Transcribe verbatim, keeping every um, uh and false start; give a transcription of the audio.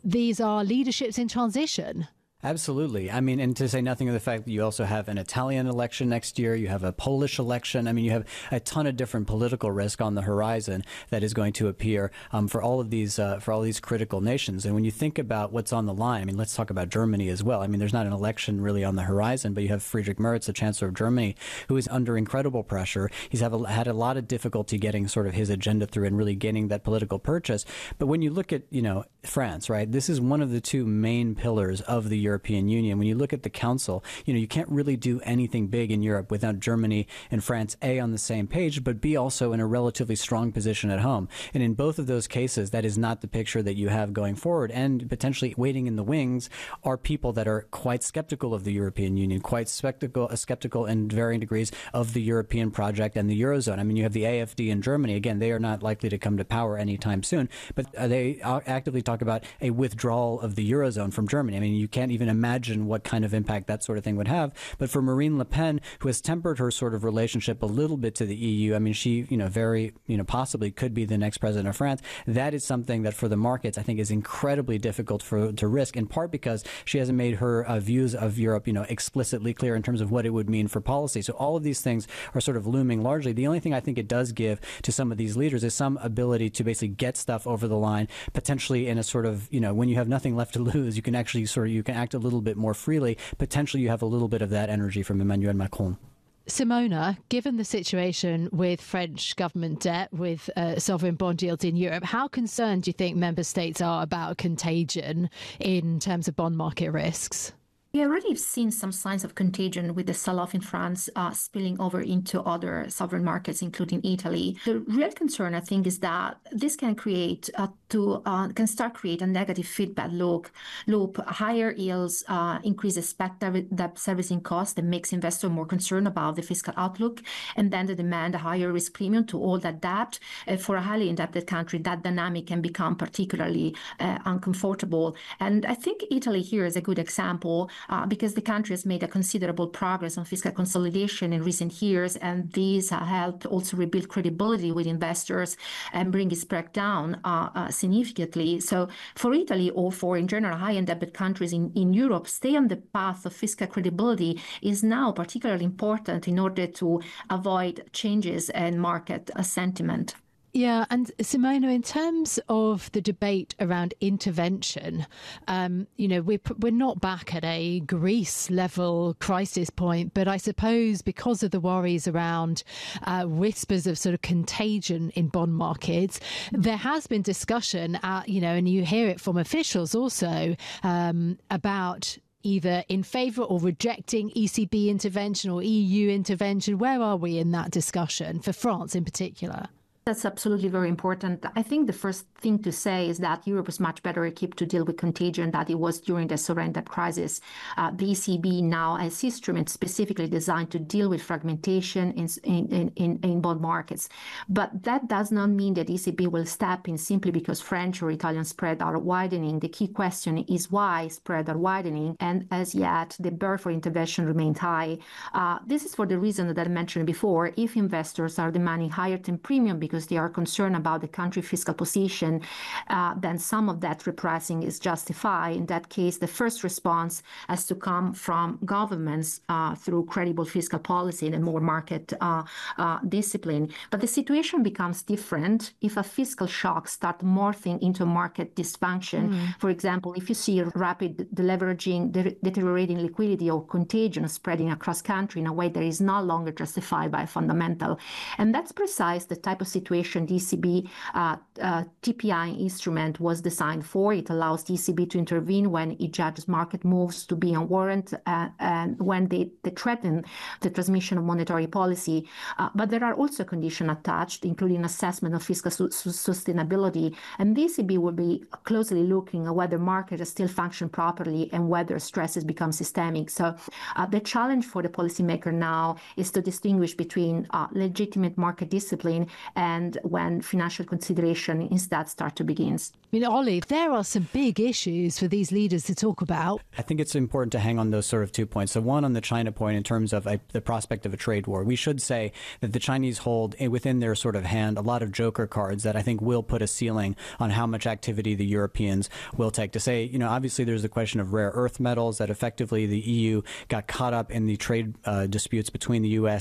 these are leaderships in transition. Absolutely. I mean, and to say nothing of the fact that you also have an Italian election next year, you have a Polish election. I mean, you have a ton of different political risk on the horizon that is going to appear um, for all of these uh, for all these critical nations. And when you think about what's on the line, I mean, let's talk about Germany as well. I mean, there's not an election really on the horizon, but you have Friedrich Merz, the Chancellor of Germany, who is under incredible pressure. He's have a, had a lot of difficulty getting sort of his agenda through and really gaining that political purchase. But when you look at, you know, France, right, this is one of the two main pillars of the European European Union. When you look at the Council, you know, you can't really do anything big in Europe without Germany and France, A, on the same page, but B, also in a relatively strong position at home. And in both of those cases, that is not the picture that you have going forward. And potentially waiting in the wings are people that are quite skeptical of the European Union, quite skeptical, uh, skeptical in varying degrees of the European project and the Eurozone. I mean, you have the A F D in Germany. Again, they are not likely to come to power anytime soon, but uh, they actively talk about a withdrawal of the Eurozone from Germany. I mean, you can't even imagine what kind of impact that sort of thing would have. But for Marine Le Pen, who has tempered her sort of relationship a little bit to the E U, I mean, she, you know, very, you know, possibly could be the next president of France. That is something that for the markets, I think, is incredibly difficult for to risk, in part because she hasn't made her uh, views of Europe, you know, explicitly clear in terms of what it would mean for policy. So all of these things are sort of looming largely. The only thing I think it does give to some of these leaders is some ability to basically get stuff over the line, potentially in a sort of, you know, when you have nothing left to lose, you can actually sort of, you can act a little bit more freely. Potentially you have a little bit of that energy from Emmanuel Macron. Simona, given the situation with French government debt, with uh, sovereign bond yields in Europe, how concerned do you think member states are about contagion in terms of bond market risks? We already seen some signs of contagion with the sell-off in France uh, spilling over into other sovereign markets, including Italy. The real concern, I think, is that this can create uh, to uh, can start create a negative feedback loop. Loop higher yields uh, increase expected debt servicing costs that makes investors more concerned about the fiscal outlook, and then the demand a higher risk premium to all that debt. Uh, for a highly indebted country, that dynamic can become particularly uh, uncomfortable. And I think Italy here is a good example. Uh, because the country has made a considerable progress on fiscal consolidation in recent years, and these uh, helped also rebuild credibility with investors and bring its spread down uh, uh, significantly. So for Italy, or for in general high indebted countries in, in Europe, stay on the path of fiscal credibility is now particularly important in order to avoid changes in market uh, sentiment. Yeah, and Simona, in terms of the debate around intervention, um, you know, we're, we're not back at a Greece level crisis point, but I suppose because of the worries around uh, whispers of sort of contagion in bond markets, there has been discussion, uh, you know, and you hear it from officials also um, about either in favour or rejecting E C B intervention or E U intervention. Where are we in that discussion for France in particular? That's absolutely very important. I think the first thing to say is that Europe is much better equipped to deal with contagion than it was during the sovereign debt crisis. Uh, the E C B now has instruments specifically designed to deal with fragmentation in, in, in, in bond markets. But that does not mean that E C B will step in simply because French or Italian spreads are widening. The key question is why spreads are widening, and as yet the bar for intervention remains high. Uh, this is for the reason that I mentioned before. If investors are demanding higher term premium because because they are concerned about the country's fiscal position, uh, then some of that repricing is justified. In that case, the first response has to come from governments uh, through credible fiscal policy and more market uh, uh, discipline. But the situation becomes different if a fiscal shock starts morphing into market dysfunction. Mm. For example, if you see rapid deleveraging, de- deteriorating liquidity or contagion spreading across country in a way that is no longer justified by fundamental. And that's precise the type of situation situation the E C B uh, uh, T P I instrument was designed for. It allows the E C B to intervene when it judges market moves to be unwarranted uh, and when they, they threaten the transmission of monetary policy. Uh, but there are also conditions attached, including assessment of fiscal su- su- sustainability. And the E C B will be closely looking at whether markets still function properly and whether stresses become systemic. So uh, the challenge for the policymaker now is to distinguish between uh, legitimate market discipline and and when financial consideration instead start to begin. I mean, Ollie, there are some big issues for these leaders to talk about. I think it's important to hang on those sort of two points. So one on the China point in terms of a, the prospect of a trade war. We should say that the Chinese hold within their sort of hand a lot of joker cards that I think will put a ceiling on how much activity the Europeans will take. To say, you know, obviously there's the question of rare earth metals that effectively the E U got caught up in the trade uh, disputes between the U S